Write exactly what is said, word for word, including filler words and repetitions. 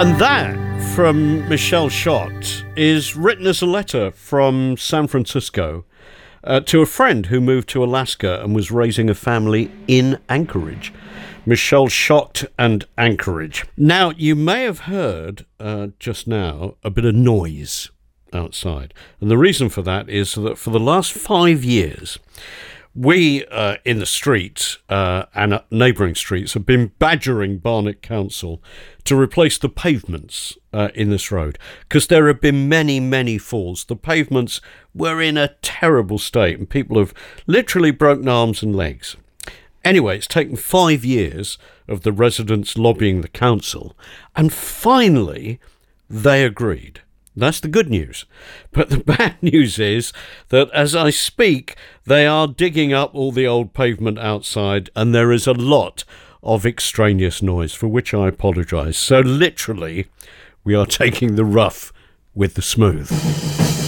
And that, from Michelle Schott, is written as a letter from San Francisco uh, to a friend who moved to Alaska and was raising a family in Anchorage. Michelle Schott and Anchorage. Now, you may have heard uh, just now a bit of noise outside. And the reason for that is that for the last five years, we uh, in the streets uh, and neighbouring streets have been badgering Barnet Council to replace the pavements uh, in this road, because there have been many, many falls. The pavements were in a terrible state and people have literally broken arms and legs. Anyway, it's taken five years of the residents lobbying the council, and finally they agreed. That's the good news. But the bad news is that as I speak, they are digging up all the old pavement outside, and there is a lot of extraneous noise, for which I apologise. So literally, we are taking the rough with the smooth.